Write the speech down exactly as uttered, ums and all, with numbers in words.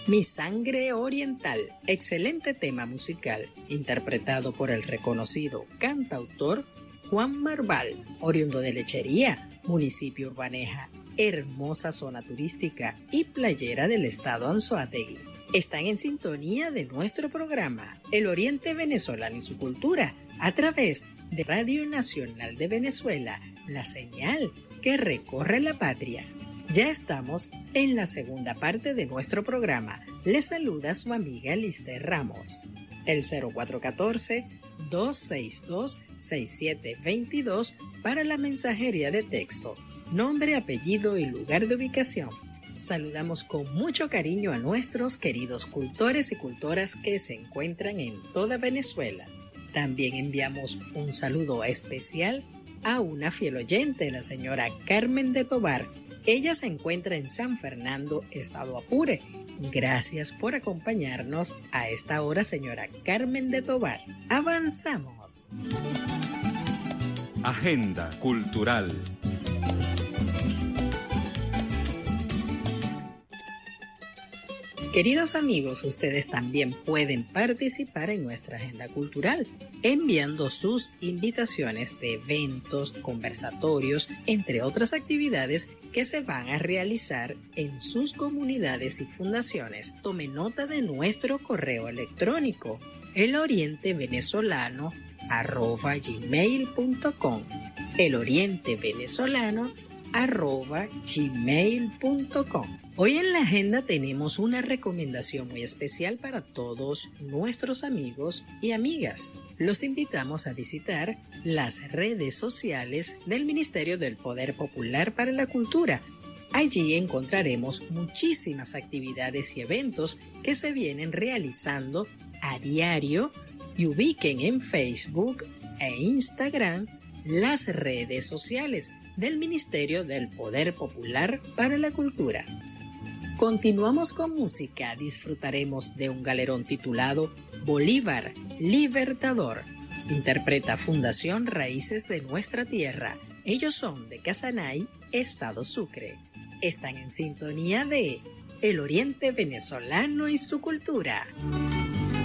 Mi sangre oriental, excelente tema musical, interpretado por el reconocido cantautor Juan Marval, oriundo de Lechería, municipio Urbaneja, hermosa zona turística y playera del estado Anzoátegui. Están en sintonía de nuestro programa El Oriente Venezolano y su cultura a través de Radio Nacional de Venezuela, la señal que recorre la patria. Ya estamos en la segunda parte de nuestro programa. Les saluda su amiga Lister Ramos. El cero cuatro uno cuatro, dos seis dos, seis siete dos dos para la mensajería de texto. Nombre, apellido y lugar de ubicación. Saludamos con mucho cariño a nuestros queridos cultores y cultoras que se encuentran en toda Venezuela. También enviamos un saludo especial a una fiel oyente, la señora Carmen de Tobar. Ella se encuentra en San Fernando, estado Apure. Gracias por acompañarnos a esta hora, señora Carmen de Tobar. Avanzamos. Agenda Cultural. Queridos amigos, ustedes también pueden participar en nuestra agenda cultural enviando sus invitaciones de eventos, conversatorios, entre otras actividades que se van a realizar en sus comunidades y fundaciones. Tome nota de nuestro correo electrónico elorientevenezolano arroba gmail punto com elorientevenezolano arroba gmail punto com. Hoy en la agenda tenemos una recomendación muy especial para todos nuestros amigos y amigas. Los invitamos a visitar las redes sociales del Ministerio del Poder Popular para la Cultura. Allí encontraremos muchísimas actividades y eventos que se vienen realizando a diario y ubiquen en Facebook e Instagram las redes sociales del Ministerio del Poder Popular para la Cultura. Continuamos con música, disfrutaremos de un galerón titulado Bolívar, Libertador. Interpreta Fundación Raíces de Nuestra Tierra. Ellos son de Casanay, Estado Sucre. Están en sintonía de El Oriente Venezolano y su cultura.